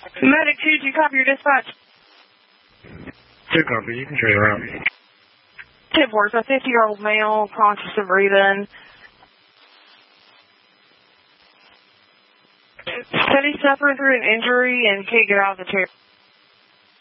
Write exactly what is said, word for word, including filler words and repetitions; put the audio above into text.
Medic two, do you copy your dispatch? Two copy, you can show you around. Tip works, a fifty-year-old male, conscious of breathing. Said he suffered through an injury and can't get out of the chair.